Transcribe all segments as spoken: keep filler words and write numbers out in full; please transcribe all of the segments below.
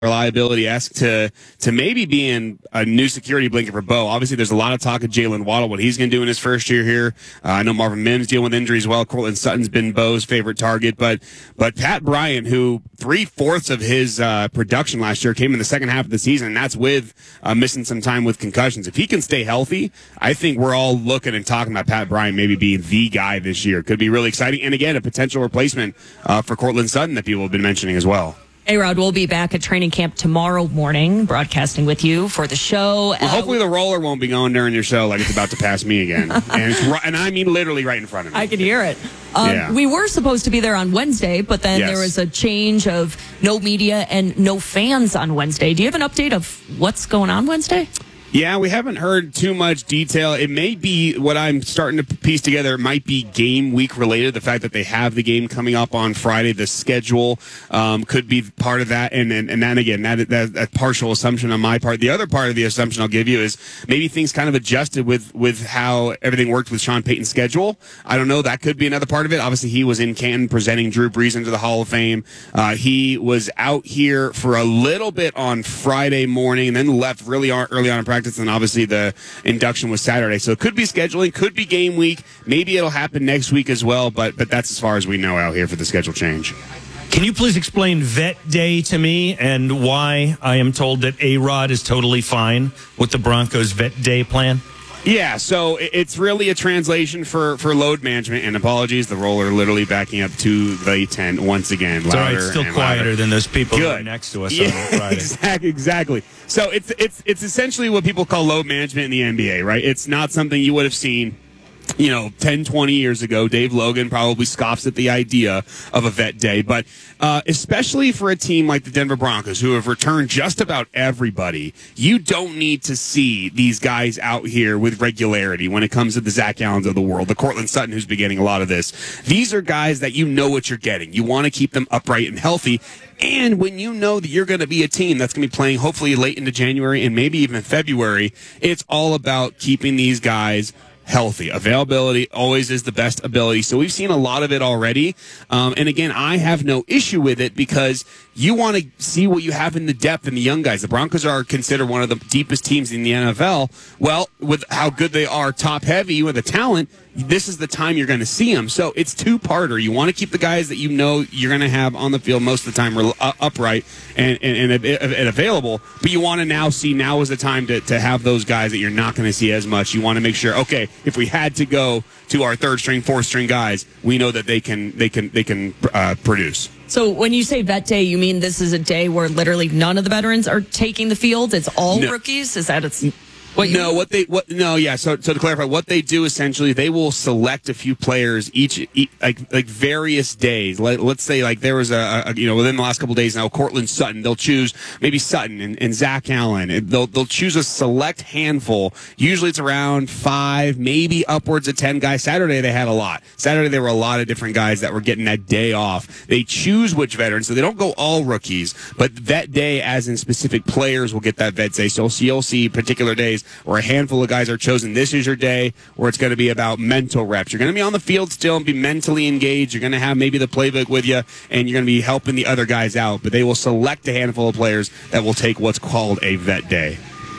reliability-esque to to maybe being a new security blanket for Bo. Obviously, there's a lot of talk of Jalen Waddle, what he's going to do in his first year here. Uh, I know Marvin Mims dealing with injury as well. Cortland Sutton's been Bo's favorite target, but but Pat Bryant, who three-fourths of his uh, production last year came in the second half of the season, and that's with uh, missing some time with concussions. If he can stay healthy, I think we're all looking and talking about Pat Bryant maybe being the guy this year. Could be really exciting, and again, a potential replacement uh, for Cortland Sutton that people have been mentioning as well. A-Rod will be back at training camp tomorrow morning, broadcasting with you for the show. Well, uh, hopefully the roller won't be going during your show like it's about to pass me again. and, it's right, and I mean literally right in front of me. I can hear it. Um, yeah. We were supposed to be there on Wednesday, but then yes. there was a change of no media and no fans on Wednesday. Do you have an update of what's going on Wednesday? Yeah, we haven't heard too much detail. It may be what I'm starting to piece together. It might be game week related. The fact that they have the game coming up on Friday, the schedule um, could be part of that. And and, and then again, that, that that partial assumption on my part. The other part of the assumption I'll give you is maybe things kind of adjusted with with how everything worked with Sean Payton's schedule. I don't know. That could be another part of it. Obviously, he was in Canton presenting Drew Brees into the Hall of Fame. Uh, he was out here for a little bit on Friday morning, and then left really early on in practice. And obviously the induction was Saturday. So it could be scheduling, could be game week. Maybe it'll happen next week as well, but but that's as far as we know out here for the schedule change. Can you please explain Vet Day to me and why I am told that A-Rod is totally fine with the Broncos Vet Day plan? Yeah, so it's really a translation for, for load management, and apologies, the roller literally backing up to the tent once again. It's, right, it's still quieter louder. than those people Good. who are next to us yeah, on Friday. Exactly, exactly. So it's it's it's essentially what people call load management in the N B A, right? It's not something you would have seen, you know, ten, twenty years ago. Dave Logan probably scoffs at the idea of a vet day, but uh, especially for a team like the Denver Broncos, who have returned just about everybody, you don't need to see these guys out here with regularity when it comes to the Zach Allens of the world, the Cortland Sutton who's been getting a lot of this. These are guys that you know what you're getting. You want to keep them upright and healthy. And when you know that you're going to be a team that's going to be playing hopefully late into January and maybe even February, it's all about keeping these guys healthy. Availability always is the best ability. So we've seen a lot of it already. Um, and again, I have no issue with it because you want to see what you have in the depth in the young guys. The Broncos are considered one of the deepest teams in the N F L. Well, with how good they are top heavy with the talent, this is the time you're going to see them. So it's two-parter. You want to keep the guys that you know you're going to have on the field most of the time uh, upright and, and, and, and available, but you want to now see now is the time to, to have those guys that you're not going to see as much. You want to make sure, okay, if we had to go to our third string, fourth string guys, we know that they can they can they can uh, produce. So when you say vet day, you mean this is a day where literally none of the veterans are taking the field? It's all no. rookies? Is that it's What no, what they what no, yeah. So, so to clarify, what they do essentially, they will select a few players each, each like like various days. Let, let's say like there was a, a you know within the last couple of days now, Cortland Sutton. They'll choose maybe Sutton and, and Zach Allen. And they'll they'll choose a select handful. Usually it's around five, maybe upwards of ten guys. Saturday they had a lot. Saturday there were a lot of different guys that were getting that day off. They choose which veterans, so they don't go all rookies, but vet day, as in specific players, will get that vet day. So you'll see particular days where a handful of guys are chosen. This is your day where it's going to be about mental reps. You're going to be on the field still and be mentally engaged. You're going to have maybe the playbook with you, and you're going to be helping the other guys out. But they will select a handful of players that will take what's called a vet day.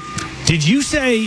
Did you say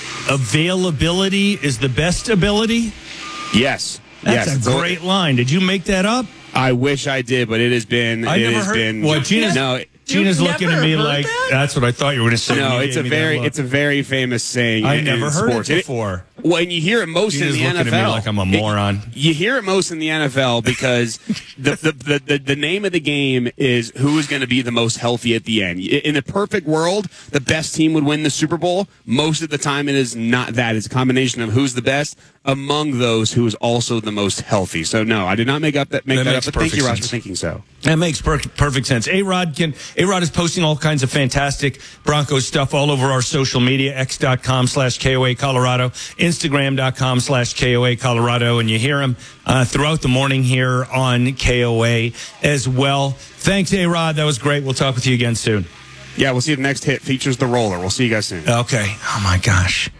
availability is the best ability? Yes. That's yes. a great line. Did you make that up? I wish I did, but it has been. I it never has heard. Been, Well, Gina's, no. Gina's You've looking at never me heard like that? that's what I thought you were going to say. No, You it's a gave me that very look. it's a very famous saying. I in, never in heard sports. it before. It, when you hear it most Gina's in the looking N F L, at me like I'm a moron. It, you hear it most in the N F L because the, the, the, the, the name of the game is who is going to be the most healthy at the end. In a perfect world, the best team would win the Super Bowl. Most of the time, it is not that. It's a combination of who's the best among those who is also the most healthy. So no, I did not make up that make that, that up. But thank you, Ross, for thinking so. That makes per- perfect sense. A-Rod can A-Rod is posting all kinds of fantastic Broncos stuff all over our social media, x.com slash KOA Colorado, Instagram.com slash KOA Colorado, and you hear him uh, throughout the morning here on K O A as well. Thanks, A-Rod. That was great. We'll talk with you again soon. Yeah, we'll see if the next hit features the roller. We'll see you guys soon. Okay. Oh, my gosh.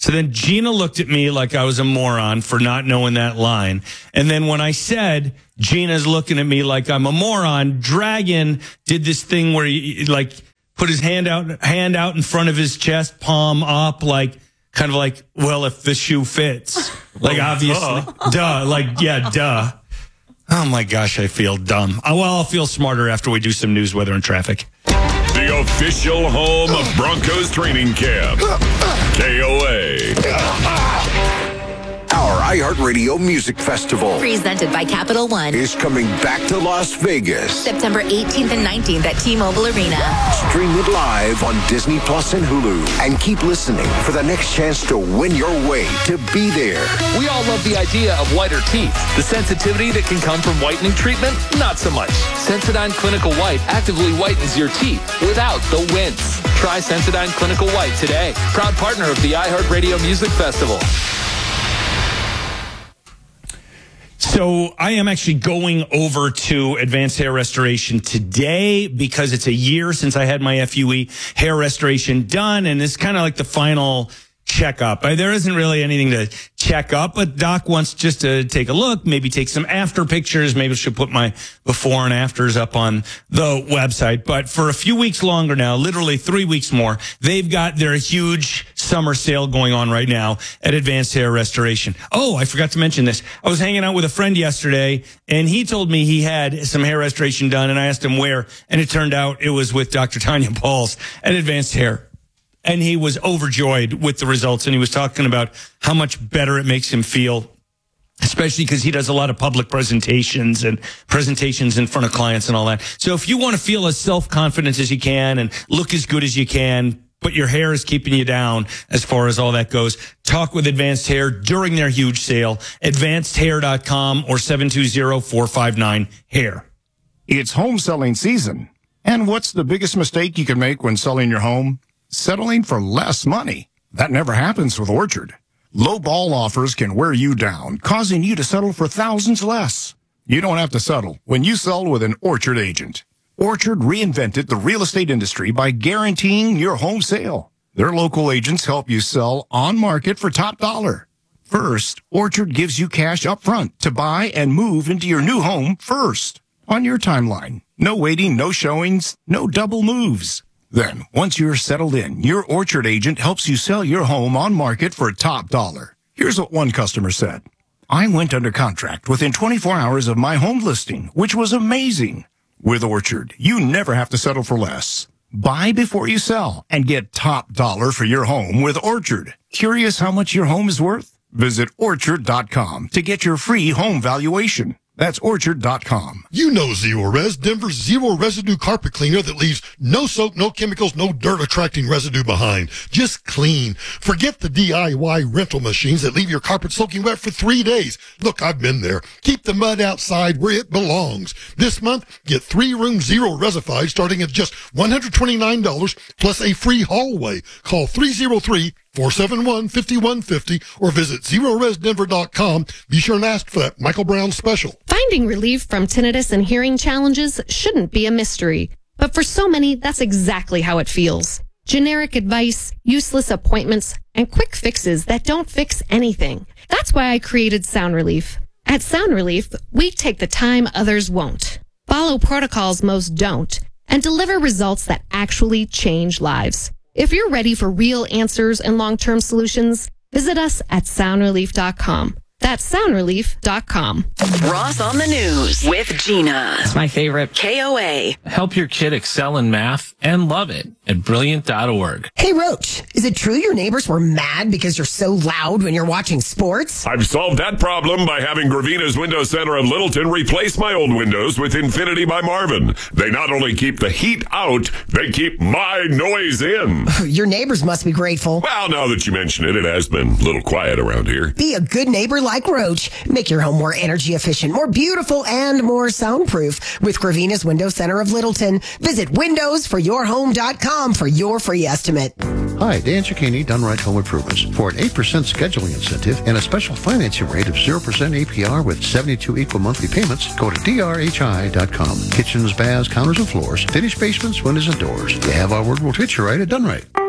So then Gina looked at me like I was a moron for not knowing that line. And then when I said, Gina's looking at me like I'm a moron, Dragon did this thing where he like put his hand out, hand out in front of his chest, palm up, like kind of like, well, if the shoe fits, like obviously, duh. duh, like, yeah, duh. Oh my gosh, I feel dumb. Well, I'll feel smarter after we do some news, weather, and traffic. The official home of Broncos training camp. K O A. Our iHeartRadio Music Festival presented by Capital One is coming back to Las Vegas. September eighteenth and nineteenth at T-Mobile Arena. Stream it live on Disney Plus and Hulu. And keep listening for the next chance to win your way to be there. We all love the idea of whiter teeth. The sensitivity that can come from whitening treatment, not so much. Sensodyne Clinical White actively whitens your teeth without the wince. Try Sensodyne Clinical White today. Proud partner of the iHeartRadio Music Festival. So I am actually going over to Advanced Hair Restoration today because it's a year since I had my F U E hair restoration done, and it's kind of like the final checkup. There isn't really anything to check up, but Doc wants just to take a look, maybe take some after pictures. Maybe she'll put my before and afters up on the website. But for a few weeks longer now, literally three weeks more, they've got their huge summer sale going on right now at Advanced Hair Restoration. Oh, I forgot to mention this. I was hanging out with a friend yesterday, and he told me he had some hair restoration done, and I asked him where, and it turned out it was with Doctor Tanya Pauls at Advanced Hair. And he was overjoyed with the results, and he was talking about how much better it makes him feel, especially because he does a lot of public presentations and presentations in front of clients and all that. So if you want to feel as self-confident as you can and look as good as you can, but your hair is keeping you down as far as all that goes, talk with Advanced Hair during their huge sale, advanced hair dot com or seven two zero, four five nine, hair. It's home selling season. And what's the biggest mistake you can make when selling your home? Settling for less money. That never happens with Orchard. Low ball offers can wear you down, causing you to settle for thousands less. You don't have to settle when you sell with an Orchard agent. Orchard reinvented the real estate industry by guaranteeing your home sale. Their local agents help you sell on market for top dollar. First, Orchard gives you cash up front to buy and move into your new home first on your timeline. No waiting, no showings, no double moves. Then, once you're settled in, your Orchard agent helps you sell your home on market for top dollar. Here's what one customer said. I went under contract within twenty-four hours of my home listing, which was amazing. With Orchard, you never have to settle for less. Buy before you sell and get top dollar for your home with Orchard. Curious how much your home is worth? Visit orchard dot com to get your free home valuation. That's orchard dot com. You know Zero-Res, Denver's zero residue carpet cleaner that leaves no soap, no chemicals, no dirt attracting residue behind. Just clean. Forget the D I Y rental machines that leave your carpet soaking wet for three days. Look, I've been there. Keep the mud outside where it belongs. This month, get three room Zero-Resified starting at just one hundred twenty-nine dollars plus a free hallway. Call three oh three, four seven one, five one five zero or visit zero res denver dot com. Be sure and ask for that Michael Brown special. Finding relief from tinnitus and hearing challenges shouldn't be a mystery. But for so many, that's exactly how it feels. Generic advice, useless appointments, and quick fixes that don't fix anything. That's why I created Sound Relief. At Sound Relief, we take the time others won't, follow protocols most don't, and deliver results that actually change lives. If you're ready for real answers and long-term solutions, visit us at sound relief dot com. That's sound relief dot com. Ross on the News with Gina. It's my favorite. K O A. Help your kid excel in math and love it at brilliant dot org. Hey, Roach, is it true your neighbors were mad because you're so loud when you're watching sports? I've solved that problem by having Gravina's Window Center of Littleton replace my old windows with Infinity by Marvin. They not only keep the heat out, they keep my noise in. Your neighbors must be grateful. Well, now that you mention it, it has been a little quiet around here. Be a good neighbor like Roach. Make your home more energy efficient, more beautiful, and more soundproof with Gravina's Window Center of Littleton. Visit windows for your home dot com for your free estimate. Hi, Dan Cicchini, Done Right Home Improvements. For an eight percent scheduling incentive and a special financing rate of zero percent A P R with seventy-two equal monthly payments, go to D R H I dot com. Kitchens, baths, counters, and floors, finished basements, windows, and doors. You have our word, we'll treat you right at Done Right.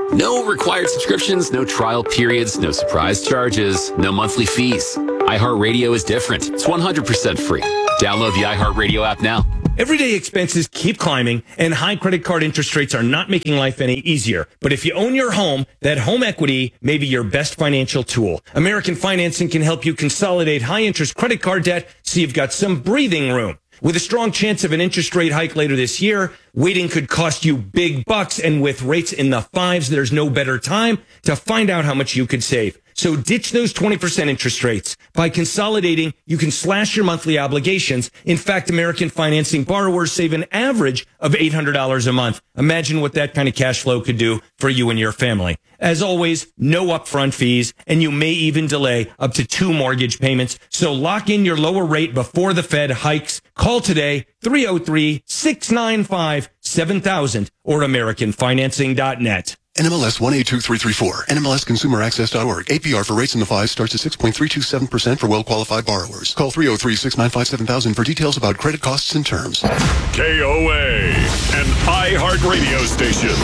No required subscriptions, no trial periods, no surprise charges, no monthly fees. iHeartRadio is different. It's one hundred percent free. Download the iHeartRadio app now. Everyday expenses keep climbing, and high credit card interest rates are not making life any easier. But if you own your home, that home equity may be your best financial tool. American Financing can help you consolidate high-interest credit card debt so you've got some breathing room. With a strong chance of an interest rate hike later this year, waiting could cost you big bucks, and with rates in the fives, there's no better time to find out how much you could save. So ditch those twenty percent interest rates. By consolidating, you can slash your monthly obligations. In fact, American Financing borrowers save an average of eight hundred dollars a month. Imagine what that kind of cash flow could do for you and your family. As always, no upfront fees, and you may even delay up to two mortgage payments. So lock in your lower rate before the Fed hikes. Call today, three oh three, six nine five, seven thousand or American Financing dot net. N M L S one eight two three three four, N M L S consumer access dot org. A P R for rates in the fives starts at six point three two seven percent for well-qualified borrowers. Call three oh three, six nine five, seven thousand for details about credit costs and terms. K O A, an iHeart radio station.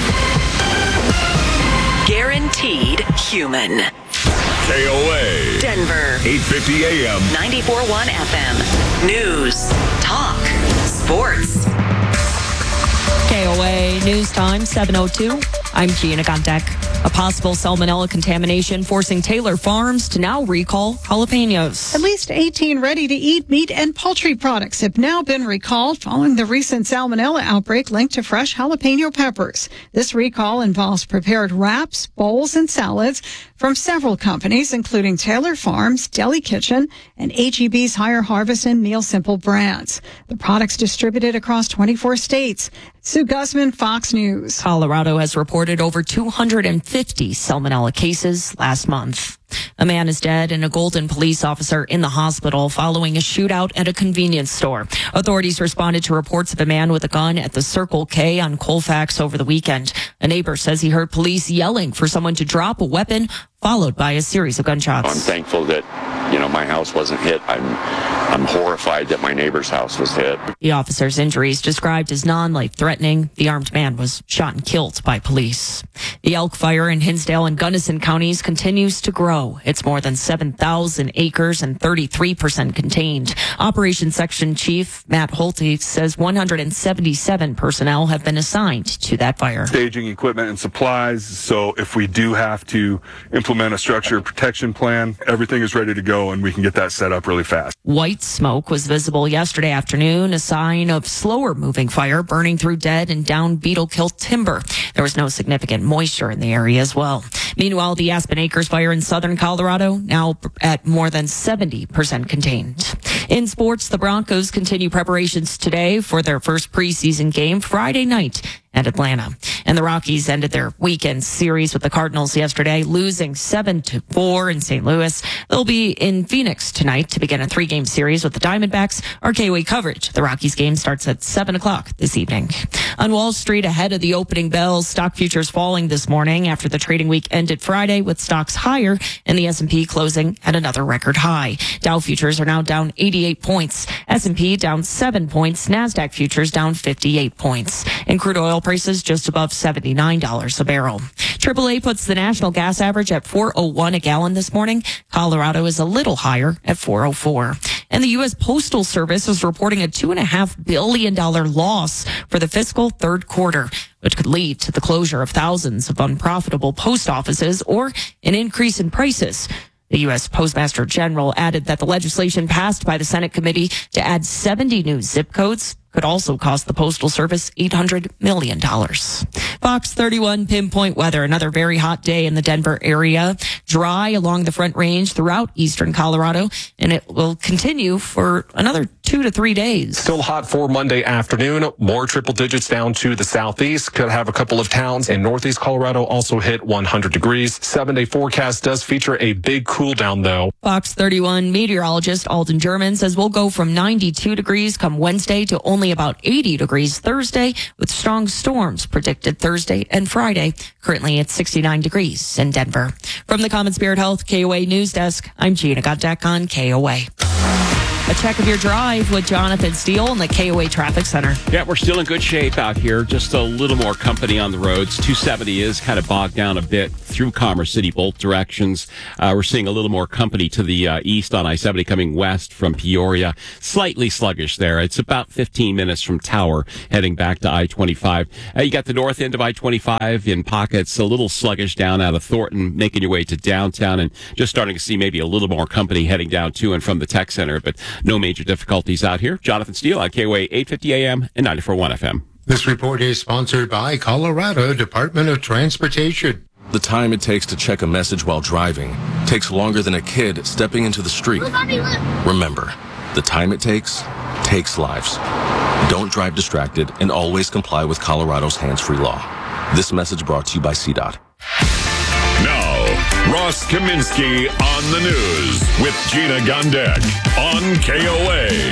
Guaranteed human. K O A. Denver. eight fifty A M. ninety-four point one F M. News. Talk. Sports. K O A News Time, seven oh two. I'm Gina Gontek. A possible salmonella contamination forcing Taylor Farms to now recall jalapenos. At least eighteen ready-to-eat meat and poultry products have now been recalled following the recent salmonella outbreak linked to fresh jalapeno peppers. This recall involves prepared wraps, bowls, and salads from several companies, including Taylor Farms, Deli Kitchen, and H E B's Higher Harvest and Meal Simple brands. The products distributed across twenty-four states. Sue Guzman, Fox News. Colorado has reported over two hundred fifty salmonella cases last month. A man is dead and a Golden police officer in the hospital following a shootout at a convenience store. Authorities responded to reports of a man with a gun at the Circle K on Colfax over the weekend. A neighbor says he heard police yelling for someone to drop a weapon, followed by a series of gunshots. I'm thankful that, you know, my house wasn't hit. I'm, I'm horrified that my neighbor's house was hit. The officer's injuries described as non-life-threatening. The armed man was shot and killed by police. The elk fire in Hinsdale and Gunnison counties continues to grow. It's more than seven thousand acres and thirty-three percent contained. Operations Section Chief Matt Holte says one hundred seventy-seven personnel have been assigned to that fire. Staging equipment and supplies. So if we do have to implement a structure protection plan, everything is ready to go and we can get that set up really fast. White smoke was visible yesterday afternoon, a sign of slower moving fire burning through dead and down beetle-killed timber. There was no significant moisture in the area as well. Meanwhile, the Aspen Acres fire in southern Colorado now at more than seventy percent contained. In sports, the Broncos continue preparations today for their first preseason game Friday night at Atlanta. And the Rockies ended their weekend series with the Cardinals yesterday, losing seven to four in Saint Louis. They'll be in Phoenix tonight to begin a three-game series with the Diamondbacks. Our K O A coverage. The Rockies game starts at seven o'clock this evening. On Wall Street, ahead of the opening bell, stock futures falling this morning after the trading week ended Friday, with stocks higher and the S and P closing at another record high. Dow futures are now down eighty-eight points. S and P down seven points. NASDAQ futures down fifty-eight points. And crude oil prices just above seventy-nine dollars a barrel. triple A puts the national gas average at four oh one a gallon this morning. Colorado is a little higher at four oh four. And the U S Postal Service is reporting a two point five billion dollars loss for the fiscal third quarter, which could lead to the closure of thousands of unprofitable post offices or an increase in prices. The U S Postmaster General added that the legislation passed by the Senate committee to add seventy new zip codes could also cost the Postal Service eight hundred million dollars. Fox thirty-one pinpoint weather. Another very hot day in the Denver area. Dry along the Front Range throughout eastern Colorado, and it will continue for another two to three days. Still hot for Monday afternoon. More triple digits down to the southeast. Could have a couple of towns in northeast Colorado also hit one hundred degrees. Seven-day forecast does feature a big cool down, though. Fox thirty-one meteorologist Alden German says we'll go from ninety-two degrees come Wednesday to only about eighty degrees Thursday, with strong storms predicted Thursday and Friday. Currently it's sixty-nine degrees in Denver. From the Common Spirit Health K O A News Desk, I'm Gina Gontek on K O A. A check of your drive with Jonathan Steele in the K O A Traffic Center. Yeah, we're still in good shape out here. Just a little more company on the roads. two seventy is kind of bogged down a bit through Commerce City, both directions. Uh, we're seeing a little more company to the uh, east on I seventy coming west from Peoria. Slightly sluggish there. It's about fifteen minutes from Tower heading back to I twenty-five. Uh, you got the north end of I twenty-five in pockets, a little sluggish down out of Thornton, making your way to downtown, and just starting to see maybe a little more company heading down to and from the tech center, but no major difficulties out here. Jonathan Steele on K O A eight fifty A M and ninety-four point one F M. This report is sponsored by Colorado Department of Transportation. The time it takes to check a message while driving takes longer than a kid stepping into the street. Remember, the time it takes takes lives. Don't drive distracted and always comply with Colorado's hands-free law. This message brought to you by C DOT. Now, Ross Kaminsky on the news with Gina Gondek on K O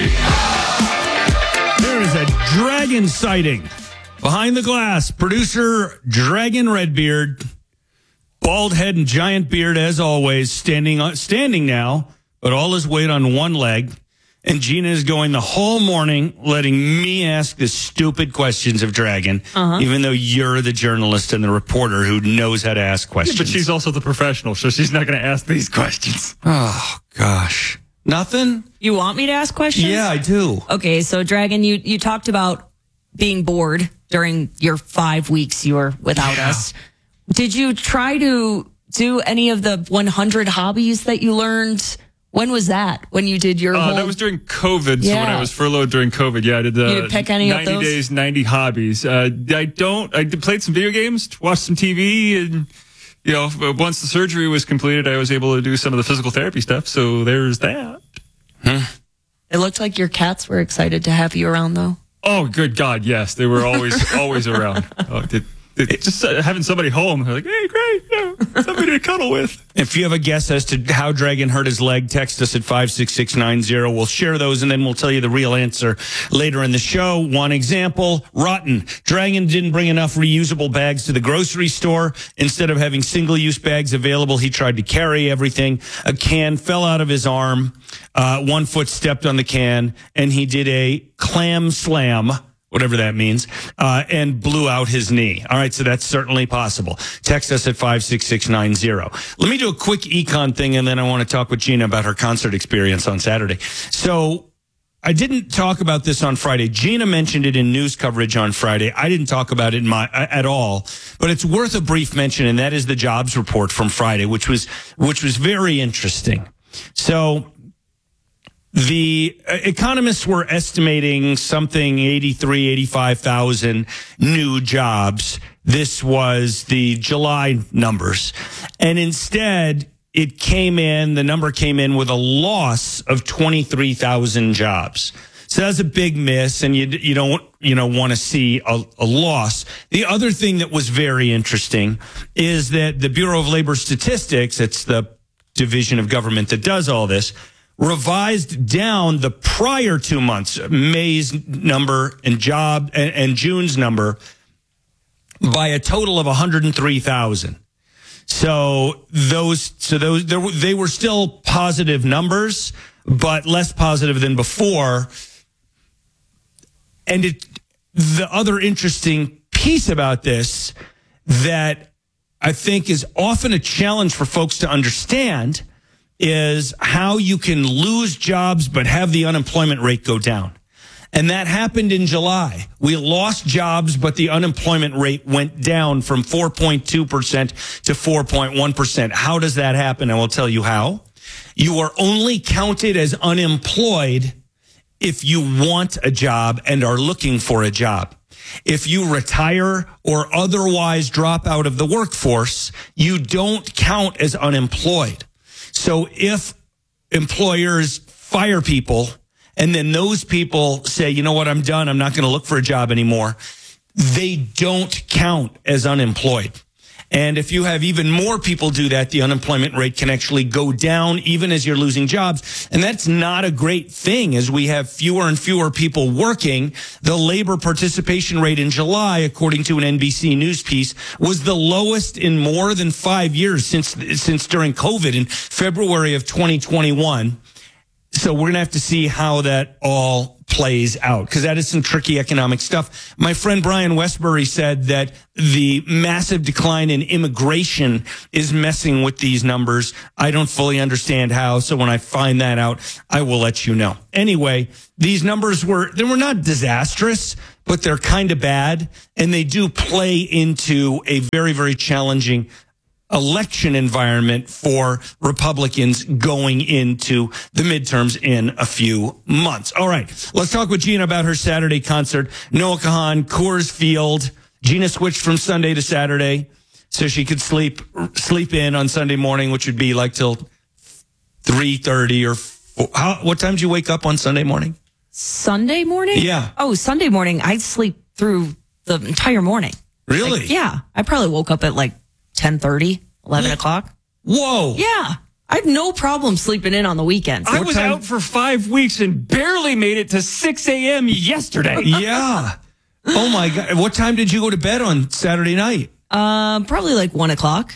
A. There is a dragon sighting behind the glass. Producer Dragon Redbeard, bald head and giant beard as always, standing standing now, but all his weight on one leg. And Gina is going the whole morning letting me ask the stupid questions of Dragon, uh-huh. even though you're the journalist and the reporter who knows how to ask questions. Yeah, but she's also the professional, so she's not going to ask these questions. Oh, gosh. Nothing? You want me to ask questions? Yeah, I do. Okay, so Dragon, you, you talked about being bored during your five weeks you were without yeah. us. Did you try to do any of the one hundred hobbies that you learned? When was that? When you did your uh, whole... That was during COVID. Yeah. So when I was furloughed during COVID, yeah, I did the you didn't pick any ninety of those? days, ninety hobbies. Uh, I don't, I played some video games, watched some T V, and, you know, once the surgery was completed, I was able to do some of the physical therapy stuff. So there's that. Huh? It looked like your cats were excited to have you around, though. Oh, good God, yes. They were always, always around. Oh, it, it, just uh, having somebody home, they're like, hey, great, yeah, somebody to cuddle with. If you have a guess as to how Dragon hurt his leg, text us at five six six nine zero. We'll share those, and then we'll tell you the real answer later in the show. One example, rotten. Dragon didn't bring enough reusable bags to the grocery store. Instead of having single-use bags available, he tried to carry everything. A can fell out of his arm. Uh, one foot stepped on the can, and he did a clam slam, whatever that means, uh, and blew out his knee. All right, so that's certainly possible. Text us at five six six nine zero. Let me do a quick econ thing, and then I want to talk with Gina about her concert experience on Saturday. So I didn't talk about this on Friday. Gina mentioned it in news coverage on Friday. I didn't talk about it in my, at all, but it's worth a brief mention, and that is the jobs report from Friday, which was which was very interesting. So the economists were estimating something eighty-three, eighty-five thousand new jobs. This was the July numbers. And instead, it came in, the number came in with a loss of twenty-three thousand jobs. So that's a big miss, and you you don't you know want to see a, a loss. The other thing that was very interesting is that the Bureau of Labor Statistics, it's the division of government that does all this, revised down the prior two months, May's number and job and, and June's number, by a total of one hundred three thousand. So those, so those, there, they were still positive numbers, but less positive than before. And it, the other interesting piece about this that I think is often a challenge for folks to understand is how you can lose jobs but have the unemployment rate go down. And that happened in July. We lost jobs, but the unemployment rate went down from four point two percent to four point one percent. How does that happen? I will tell you how. You are only counted as unemployed if you want a job and are looking for a job. If you retire or otherwise drop out of the workforce, you don't count as unemployed. So if employers fire people and then those people say, you know what, I'm done, I'm not going to look for a job anymore, they don't count as unemployed. And if you have even more people do that, the unemployment rate can actually go down even as you're losing jobs. And that's not a great thing as we have fewer and fewer people working. The labor participation rate in July, according to an N B C News piece, was the lowest in more than five years since, since during COVID in February of twenty twenty-one. so we're going to have to see how that all plays out, because that is some tricky economic stuff. My friend Brian Westbury said that the massive decline in immigration is messing with these numbers. I don't fully understand how, so when I find that out, I will let you know. Anyway, these numbers were, they were not disastrous, but they're kind of bad, and they do play into a very, very challenging election environment for Republicans going into the midterms in a few months. All right, let's talk with Gina about her Saturday concert. Noah Kahan, Coors Field. Gina switched from Sunday to Saturday so she could sleep sleep in on Sunday morning, which would be like till three thirty or four. How, what time did you wake up on Sunday morning? Sunday morning? Yeah. Oh, Sunday morning. I sleep through the entire morning. Really? Like, yeah. I probably woke up at like ten thirty, eleven o'clock. Whoa. Yeah. I have no problem sleeping in on the weekends. I was out for five weeks and barely made it to six a.m. yesterday. Yeah. Oh, my God. What time did you go to bed on Saturday night? Um, probably like one o'clock.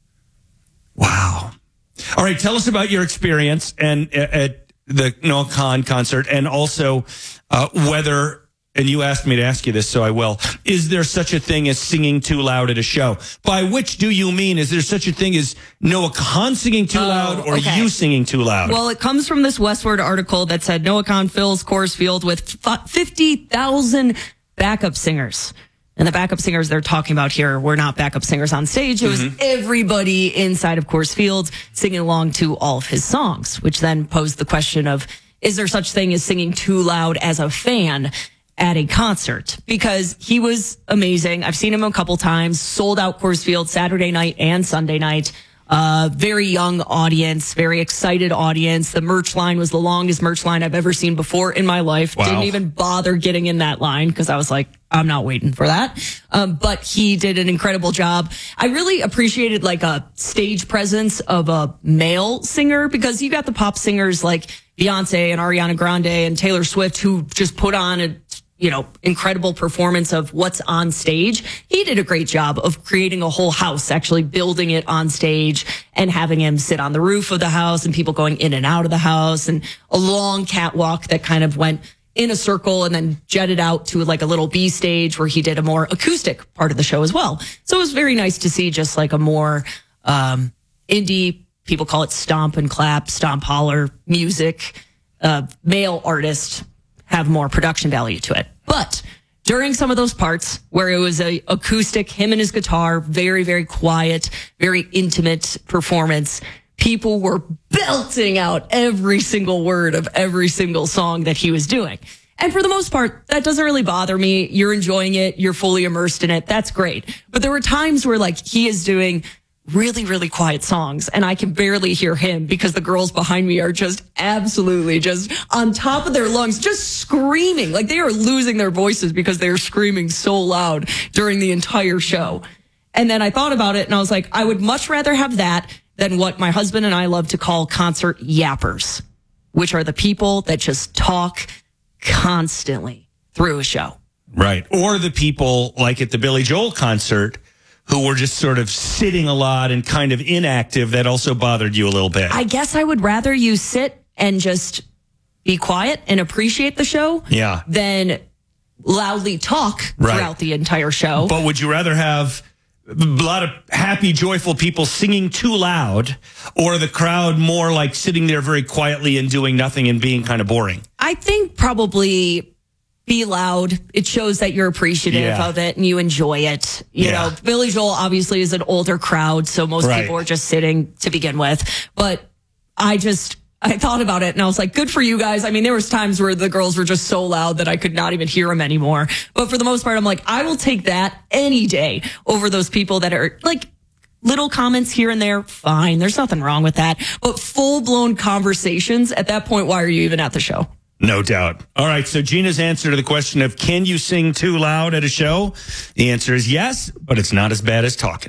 Wow. All right. Tell us about your experience and at the Noah Kahan concert, and also uh, whether... And you asked me to ask you this, so I will. Is there such a thing as singing too loud at a show? By which do you mean, is there such a thing as Noah Kahan singing too Oh, loud, or okay. you singing too loud? Well, it comes from this Westward article that said Noah Kahan fills Coors Field with fifty thousand backup singers. And the backup singers they're talking about here were not backup singers on stage. It was Mm-hmm. everybody inside of Coors Field singing along to all of his songs, which then posed the question of, is there such thing as singing too loud as a fan at a concert? Because he was amazing. I've seen him a couple times, sold out Coors Field Saturday night and Sunday night. Uh, very young audience, very excited audience. The merch line was the longest merch line I've ever seen before in my life. Wow. Didn't even bother getting in that line because I was like, I'm not waiting for that. Um, but he did an incredible job. I really appreciated like a stage presence of a male singer, because you got the pop singers like Beyonce and Ariana Grande and Taylor Swift who just put on a you know, incredible performance of what's on stage. He did a great job of creating a whole house, actually building it on stage and having him sit on the roof of the house and people going in and out of the house, and a long catwalk that kind of went in a circle and then jetted out to like a little B stage where he did a more acoustic part of the show as well. So it was very nice to see just like a more, um, indie, people call it stomp and clap, stomp holler music, uh, male artist have more production value to it. But during some of those parts where it was a acoustic, him and his guitar, very, very quiet, very intimate performance, people were belting out every single word of every single song that he was doing. And for the most part, that doesn't really bother me. You're enjoying it. You're fully immersed in it. That's great. But there were times where like he is doing really, really quiet songs and I can barely hear him because the girls behind me are just absolutely just on top of their lungs, just screaming. Like they are losing their voices because they are screaming so loud during the entire show. And then I thought about it and I was like, I would much rather have that than what my husband and I love to call concert yappers, which are the people that just talk constantly through a show. Right. Or the people like at the Billy Joel concert who were just sort of sitting a lot and kind of inactive, that also bothered you a little bit. I guess I would rather you sit and just be quiet and appreciate the show Yeah. than loudly talk Right. throughout the entire show. But would you rather have a lot of happy, joyful people singing too loud, or the crowd more like sitting there very quietly and doing nothing and being kind of boring? I think probably be loud. It shows that you're appreciative Yeah. of it and you enjoy it. You Yeah. know, Billy Joel obviously is an older crowd, so most Right. people are just sitting to begin with. But I just, I thought about it and I was like, good for you guys. I mean, there was times where the girls were just so loud that I could not even hear them anymore. But for the most part, I'm like, I will take that any day over those people that are like, little comments here and there, fine. There's nothing wrong with that. But full-blown conversations, at that point, why are you even at the show? No doubt. All right. So Gina's answer to the question of can you sing too loud at a show? The answer is yes, but it's not as bad as talking.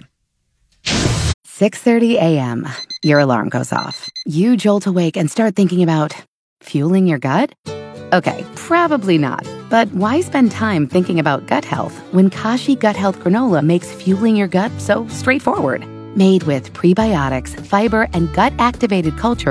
six thirty a.m. Your alarm goes off. You jolt awake and start thinking about fueling your gut? Okay, probably not. But why spend time thinking about gut health when Kashi Gut Health Granola makes fueling your gut so straightforward? Made with prebiotics, fiber, and gut-activated cultures,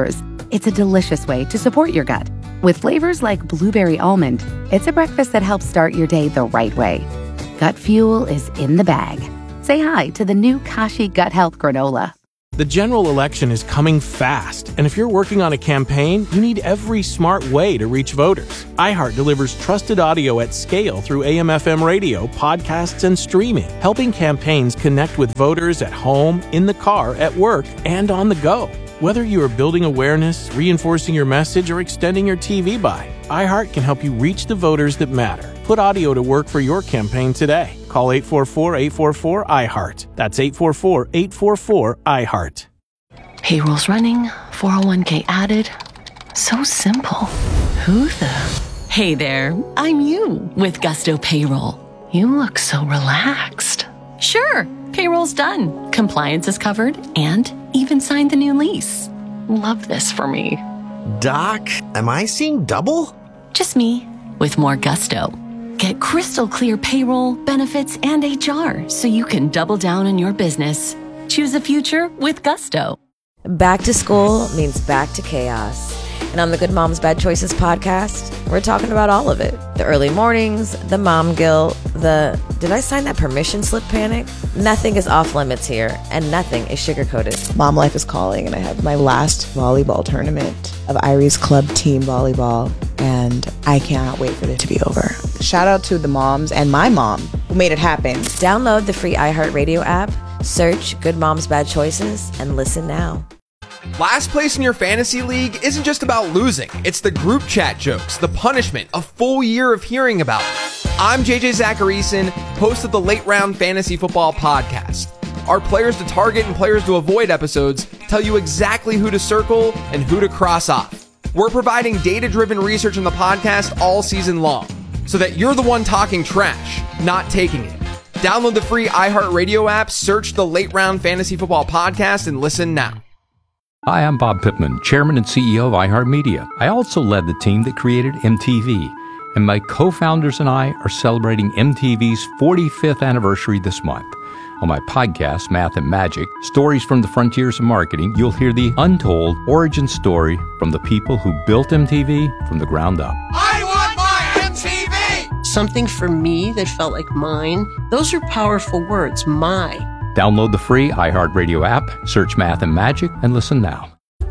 It's a delicious way to support your gut. With flavors like blueberry almond, it's a breakfast that helps start your day the right way. Gut Fuel is in the bag. Say hi to the new Kashi Gut Health Granola. The general election is coming fast, and if you're working on a campaign, you need every smart way to reach voters. iHeart delivers trusted audio at scale through A M F M radio, podcasts, and streaming, helping campaigns connect with voters at home, in the car, at work, and on the go. Whether you are building awareness, reinforcing your message, or extending your T V buy, iHeart can help you reach the voters that matter. Put audio to work for your campaign today. Call eight four four, eight four four, I heart. That's eight four four, eight four four, I heart. Payroll's running, four oh one k added. So simple. Who the? Hey there, I'm you with Gusto Payroll. You look so relaxed. Sure, payroll's done. Compliance is covered and even signed the new lease. Love this for me. Doc, am I seeing double? Just me with more gusto. Get crystal clear payroll, benefits, and H R so you can double down on your business. Choose a future with Gusto. Back to school means back to chaos. And on the Good Moms Bad Choices podcast, we're talking about all of it. The early mornings, the mom guilt, the did I sign that permission slip panic? Nothing is off limits here, and nothing is sugar-coated. Mom life is calling, and I have my last volleyball tournament of Irie's Club Team Volleyball, and I cannot wait for it to be over. Shout out to the moms and my mom who made it happen. Download the free iHeartRadio app, search Good Moms Bad Choices, and listen now. Last place in your fantasy league isn't just about losing. It's the group chat jokes, the punishment, a full year of hearing about it. I'm J J Zacharyson, host of the Late Round Fantasy Football Podcast. Our players to target and players to avoid episodes tell you exactly who to circle and who to cross off. We're providing data-driven research in the podcast all season long, so that you're the one talking trash, not taking it. Download the free iHeartRadio app, search the Late Round Fantasy Football Podcast, and listen now. Hi, I'm Bob Pittman, Chairman and C E O of iHeartMedia. I also led the team that created M T V, and my co-founders and I are celebrating M T V's forty-fifth anniversary this month. On my podcast, Math and Magic, Stories from the Frontiers of Marketing, you'll hear the untold origin story from the people who built M T V from the ground up. I want my M T V! Something for me that felt like mine. Those are powerful words, my. Download the free iHeartRadio app, search Math and Magic, and listen now.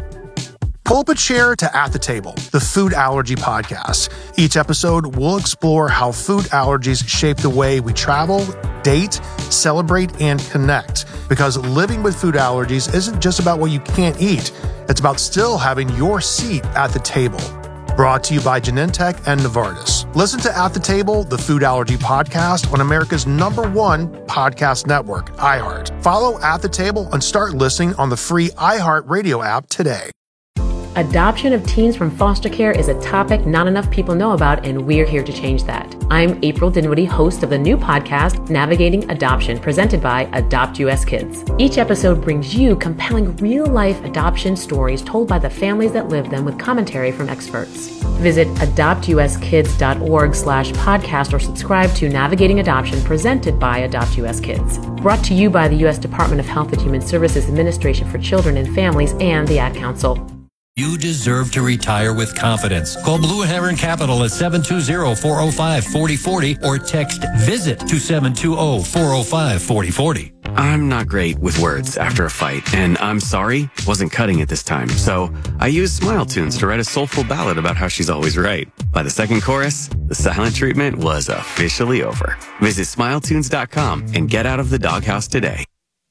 Pull up a chair to At the Table, the food allergy podcast. Each episode, we'll explore how food allergies shape the way we travel, date, celebrate, and connect. Because living with food allergies isn't just about what you can't eat. It's about still having your seat at the table. Brought to you by Genentech and Novartis. Listen to At the Table, the food allergy podcast on America's number one podcast network, iHeart. Follow At the Table and start listening on the free iHeart Radio app today. Adoption of teens from foster care is a topic not enough people know about, and we're here to change that. I'm April Dinwiddie, host of the new podcast, Navigating Adoption, presented by Adopt U S Kids. Each episode brings you compelling real-life adoption stories told by the families that live them with commentary from experts. Visit adoptuskids.org slash podcast or subscribe to Navigating Adoption, presented by Adopt U S Kids. Brought to you by the U S Department of Health and Human Services Administration for Children and Families and the Ad Council. You deserve to retire with confidence. Call Blue Heron Capital at seven two zero, four oh five, four oh four oh or text VISIT to seven two zero, four oh five, four oh four oh. I'm not great with words after a fight, and I'm sorry, wasn't cutting it this time. So I used Smile Tunes to write a soulful ballad about how she's always right. By the second chorus, the silent treatment was officially over. Visit smile tunes dot com and get out of the doghouse today.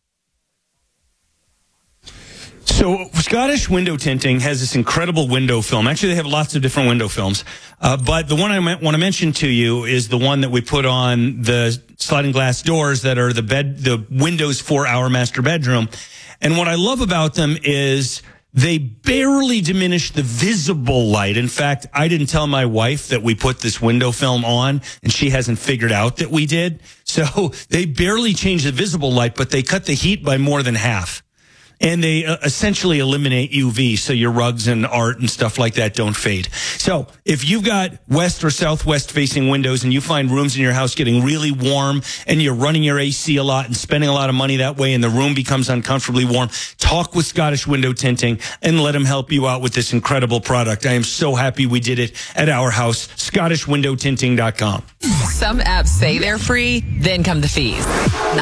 So Scottish Window Tinting has this incredible window film. Actually, they have lots of different window films. Uh, but the one I want to mention to you is the one that we put on the sliding glass doors that are the bed, the windows for our master bedroom. And what I love about them is they barely diminish the visible light. In fact, I didn't tell my wife that we put this window film on, and she hasn't figured out that we did. So they barely change the visible light, but they cut the heat by more than half. and they uh, essentially eliminate U V, so your rugs and art and stuff like that don't fade. So if you've got west or southwest facing windows and you find rooms in your house getting really warm and you're running your A C a lot and spending a lot of money that way and the room becomes uncomfortably warm, talk with Scottish Window Tinting and let them help you out with this incredible product. I am so happy we did it at our house. Scottish Window Tinting dot com. Some apps say they're free, then come the fees. Not